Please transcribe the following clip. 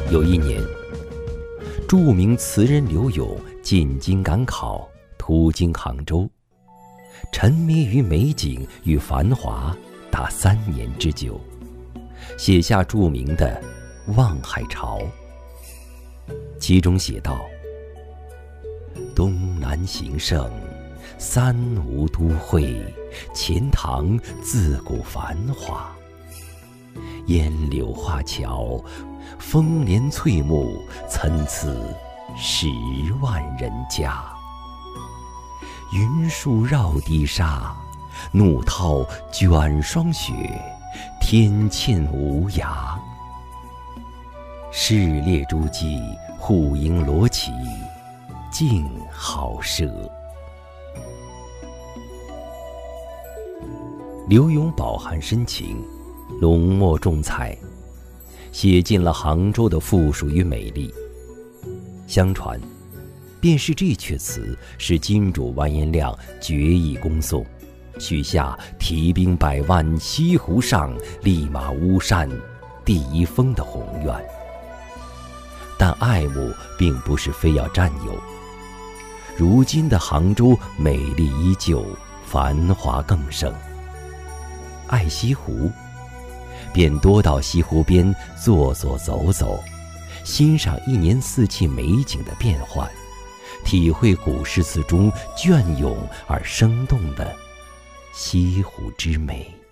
有一年，著名词人刘永进京赶考，途经杭州，沉迷于美景与繁华达3年之久，写下著名的《望海潮》。其中写道：东南形胜，三吴都会，钱塘自古繁华。烟柳画桥，风帘翠幕，参差10万人家。云树绕堤沙，怒涛卷霜雪，天堑无涯。市列诸骑，户迎罗绮，竞好射。刘永饱含深情，浓墨重彩，写尽了杭州的富庶与美丽。相传，便是这阙词使金主完颜亮决意攻宋，许下提兵100万，西湖上，立马巫山第1峰的宏愿。但爱慕并不是非要占有。如今的杭州美丽依旧，繁华更盛。爱西湖，便多到西湖边坐坐走走，欣赏一年四季美景的变换，体会古诗词中隽永而生动的西湖之美。